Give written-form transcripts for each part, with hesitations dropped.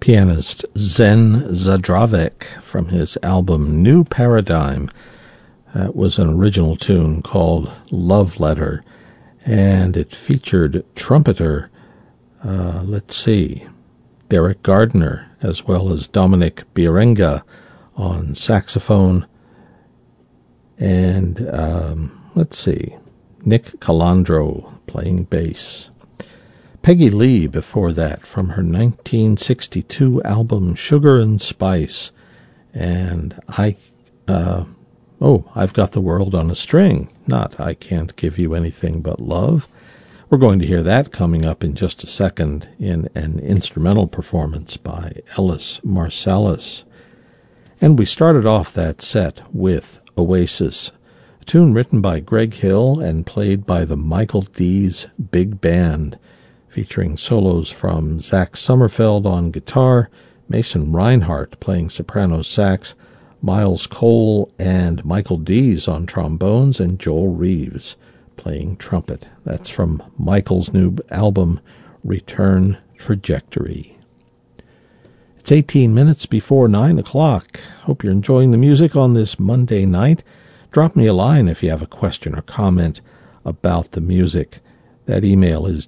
pianist Zen Zadravek from his album New Paradigm. That was an original tune called Love Letter, and it featured trumpeter, Derek Gardner, as well as Dominic Birenga on saxophone, and Nick Calandro playing bass. Peggy Lee before that from her 1962 album Sugar and Spice, and I've Got the World on a String, not I Can't Give You Anything But Love. We're going to hear that coming up in just a second in an instrumental performance by Ellis Marsalis. And we started off that set with Oasis, a tune written by Greg Hill and played by the Michael Dees Big Band, featuring solos from Zach Sommerfeld on guitar, Mason Reinhardt playing soprano sax, Miles Cole and Michael Dees on trombones, and Joel Reeves playing trumpet. That's from Michael's new album, Return Trajectory. It's 18 minutes before 9 o'clock. Hope you're enjoying the music on this Monday night. Drop me a line if you have a question or comment about the music. That email is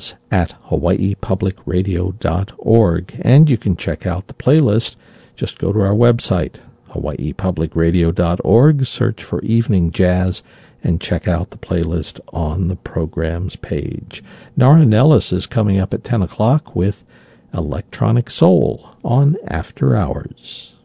jazz@hawaiipublicradio.org, and you can check out the playlist. Just go to our website, hawaiipublicradio.org, search for Evening Jazz, and check out the playlist on the programs page. Nara Nellis is coming up at 10 o'clock with Electronic Soul on After Hours.